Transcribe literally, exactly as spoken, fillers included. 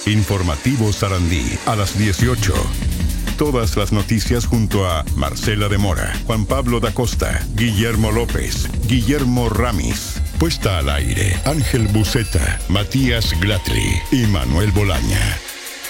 Informativo Sarandí, a las dieciocho. Todas las noticias junto a Marcela de Mora, Juan Pablo da Costa, Guillermo López, Guillermo Ramis. Puesta al aire, Ángel Buceta, Matías Glatli y Manuel Bolaña.